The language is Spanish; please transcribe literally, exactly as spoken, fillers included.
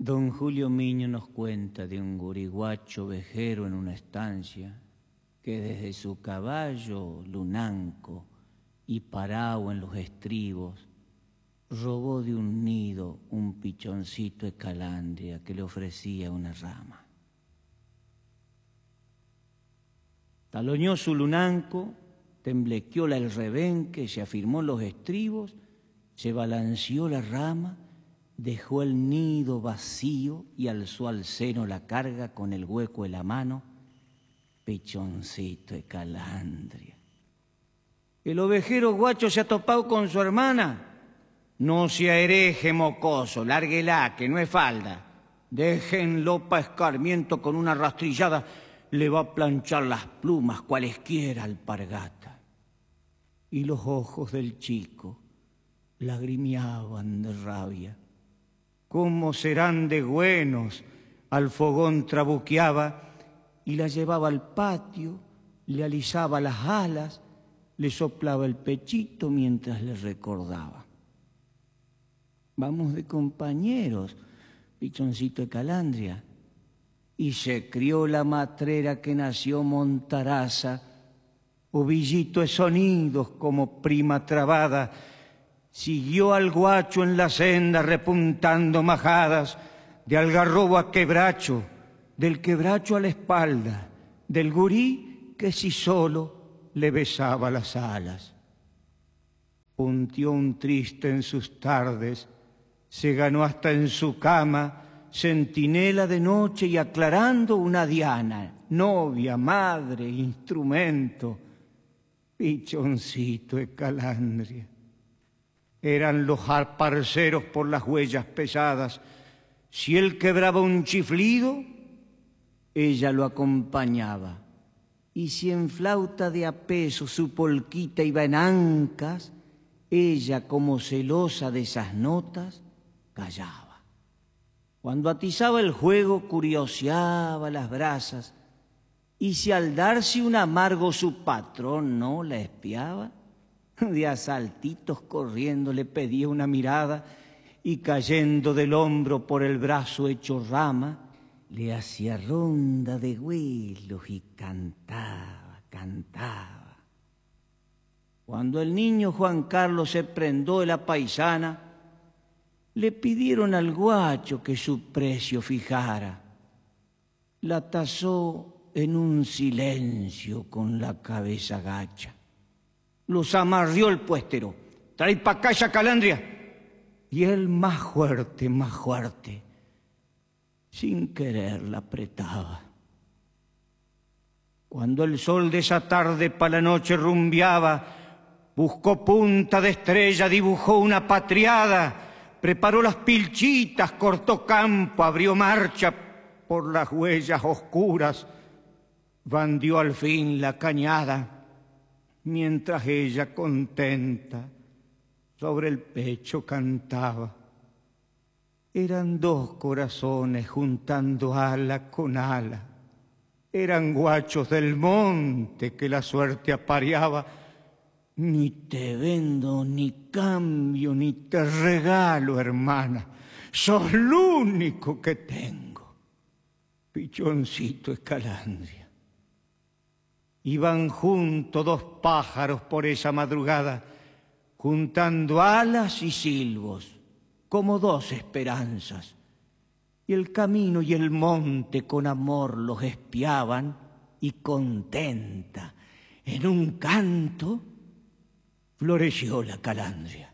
Don Julio Miño nos cuenta de un guriguacho vejero en una estancia que desde su caballo lunanco y parado en los estribos robó de un nido un pichoncito de calandria que le ofrecía una rama. Taloñó su lunanco, temblequeóla el rebenque, se afirmó en los estribos, se balanceó la rama, dejó el nido vacío y alzó al seno la carga con el hueco de la mano, pichoncito de calandria. El ovejero guacho se ha topado con su hermana. No sea hereje mocoso, lárguela, que no es falda. Déjenlo pa' escarmiento con una rastrillada, le va a planchar las plumas cualesquiera alpargata. Y los ojos del chico lagrimeaban de rabia. ¿Cómo serán de buenos? Al fogón trabuqueaba y la llevaba al patio, le alisaba las alas, le soplaba el pechito mientras le recordaba. Vamos de compañeros, pichoncito de calandria. Y se crió la matrera que nació montaraza, ovillito de sonidos como prima trabada. Siguió al guacho en la senda repuntando majadas, de algarrobo a quebracho, del quebracho a la espalda, del gurí que si solo le besaba las alas. Puntió un triste en sus tardes, se ganó hasta en su cama, centinela de noche y aclarando una diana, novia, madre, instrumento, pichoncito de calandria. Eran los parceros por las huellas pesadas. Si él quebraba un chiflido, ella lo acompañaba. Y si en flauta de a peso su polquita iba en ancas, ella, como celosa de esas notas, callaba. Cuando atizaba el juego, curioseaba las brasas, y si al darse un amargo su patrón no la espiaba, de a saltitos corriendo le pedía una mirada, y cayendo del hombro por el brazo hecho rama, le hacía ronda de huelos y cantaba, cantaba. Cuando el niño Juan Carlos se prendó de la paisana, le pidieron al guacho que su precio fijara. La tasó en un silencio con la cabeza gacha. Los amarrió el puestero. Trae pa' acá esa calandria. Y él más fuerte, más fuerte, sin querer la apretaba. Cuando el sol de esa tarde pa' la noche rumbeaba, buscó punta de estrella, dibujó una patriada, preparó las pilchitas, cortó campo, abrió marcha por las huellas oscuras, bandió al fin la cañada, mientras ella contenta sobre el pecho cantaba. Eran dos corazones juntando ala con ala, eran guachos del monte que la suerte apareaba. Ni te vendo, ni cambio, ni te regalo, hermana, sos lo único que tengo, pichoncito de calandria. Iban juntos dos pájaros por esa madrugada, juntando alas y silbos, como dos esperanzas. Y el camino y el monte con amor los espiaban, y contenta, en un canto, floreció la calandria.